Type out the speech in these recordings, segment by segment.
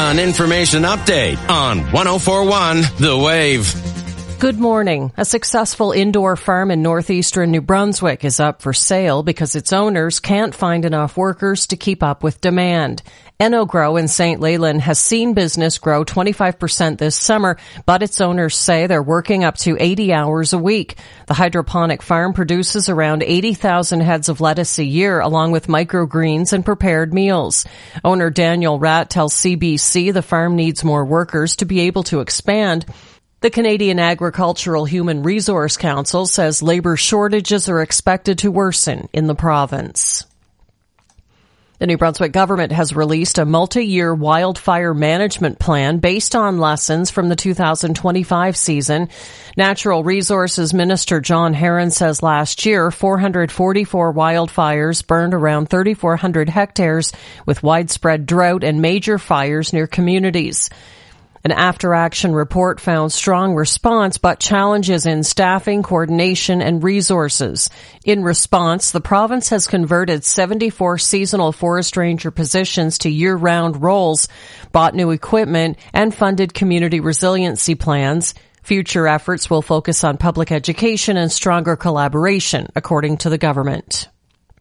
An information update on 104.1 The Wave. Good morning. A successful indoor farm in northeastern New Brunswick is up for sale because its owners can't find enough workers to keep up with demand. Enogrow in St. Leland has seen business grow 25% this summer, but its owners say they're working up to 80 hours a week. The hydroponic farm produces around 80,000 heads of lettuce a year, along with microgreens and prepared meals. Owner Daniel Ratt tells CBC the farm needs more workers to be able to expand. The Canadian Agricultural Human Resource Council says labor shortages are expected to worsen in the province. The New Brunswick government has released a multi-year wildfire management plan based on lessons from the 2025 season. Natural Resources Minister John Herron says last year 444 wildfires burned around 3,400 hectares with widespread drought and major fires near communities. An after-action report found strong response, but challenges in staffing, coordination, and resources. In response, the province has converted 74 seasonal forest ranger positions to year-round roles, bought new equipment, and funded community resiliency plans. Future efforts will focus on public education and stronger collaboration, according to the government.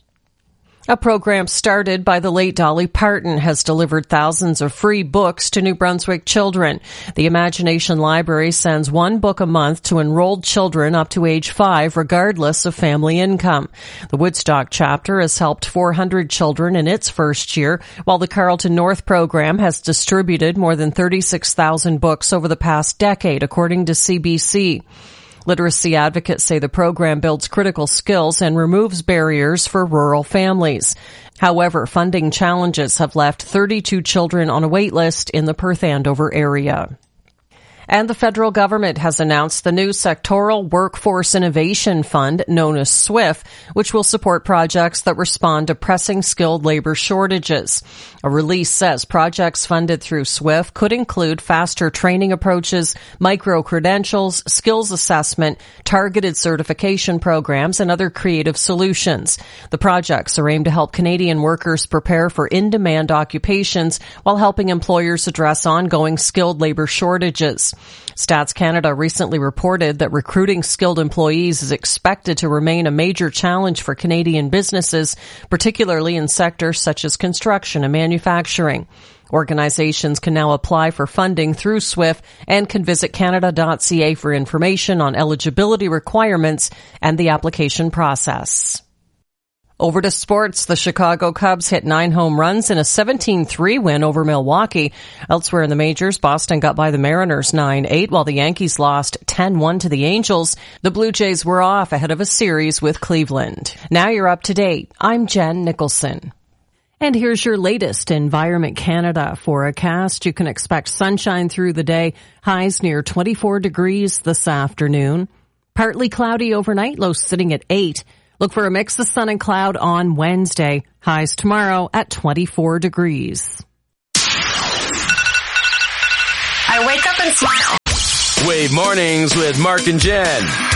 A program started by the late Dolly Parton has delivered thousands of free books to New Brunswick children. The Imagination Library sends one book a month to enrolled children up to age 5, regardless of family income. The Woodstock chapter has helped 400 children in its first year, while the Carlton North program has distributed more than 36,000 books over the past decade, according to CBC. Literacy advocates say the program builds critical skills and removes barriers for rural families. However, funding challenges have left 32 children on a wait list in the Perth Andover area. And the federal government has announced the new Sectoral Workforce Innovation Fund, known as SWIFT, which will support projects that respond to pressing skilled labor shortages. A release says projects funded through SWIFT could include faster training approaches, micro-credentials, skills assessment, targeted certification programs, and other creative solutions. The projects are aimed to help Canadian workers prepare for in-demand occupations while helping employers address ongoing skilled labor shortages. Stats Canada recently reported that recruiting skilled employees is expected to remain a major challenge for Canadian businesses, particularly in sectors such as construction and manufacturing. Organizations can now apply for funding through SWIFT and can visit canada.ca for information on eligibility requirements and the application process. Over to sports. The Chicago Cubs hit 9 home runs in a 17-3 win over Milwaukee. Elsewhere in the majors, Boston got by the Mariners 9-8, while the Yankees lost 10-1 to the Angels. The Blue Jays were off ahead of a series with Cleveland. Now you're up to date. I'm Jen Nicholson. And here's your latest Environment Canada forecast. You can expect sunshine through the day, highs near 24 degrees this afternoon. Partly cloudy overnight, lows sitting at 8. Look for a mix of sun and cloud on Wednesday. Highs tomorrow at 24 degrees. I wake up and smile. Wave Mornings with Mark and Jen.